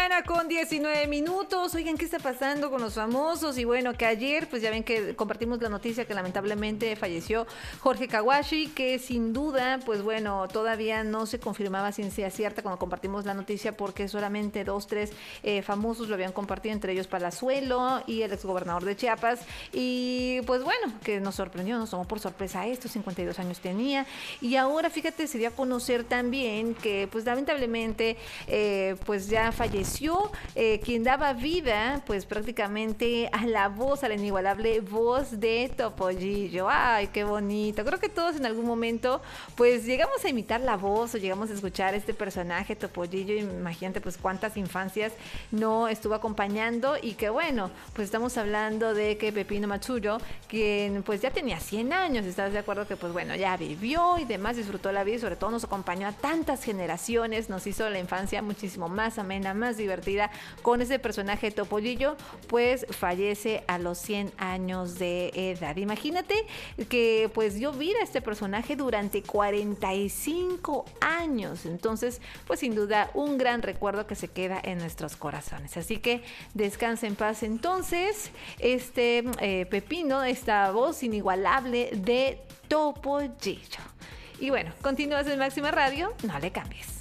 mañana con 19 minutos. Oigan, ¿qué está pasando con los famosos? Y bueno, que ayer, pues ya ven que compartimos la noticia que lamentablemente falleció Jorge Kawashi, que sin duda, pues bueno, todavía no se confirmaba ciencia cierta cuando compartimos la noticia, porque solamente 2, 3 famosos lo habían compartido, entre ellos Palazuelo y el exgobernador de Chiapas. Y pues bueno, que nos sorprendió, nos tomó por sorpresa esto, 52 años tenía. Y ahora, fíjate, se dio a conocer también que pues lamentablemente pues ya falleció quien daba vida pues prácticamente a la voz, a la inigualable voz de Topollillo. Ay, qué bonito. Creo que todos en algún momento pues llegamos a imitar la voz o llegamos a escuchar este personaje Topollillo. Imagínate pues cuántas infancias no estuvo acompañando, y que bueno, pues estamos hablando de que Pepino Machullo, quien pues ya tenía 100 años, ¿estás de acuerdo? Que pues bueno, ya vivió y demás, disfrutó la vida y sobre todo nos acompañó a tantas generaciones, nos hizo la infancia muchísimo más amena, más divertida con ese personaje Topollillo. Pues fallece a los 100 años de edad. Imagínate que pues dio vida a este personaje durante 45 años. Entonces, pues sin duda un gran recuerdo que se queda en nuestros corazones. Así que descansa en paz entonces Pepino, esta voz inigualable de Topollillo. Y bueno, continúas en Máxima Radio, no le cambies.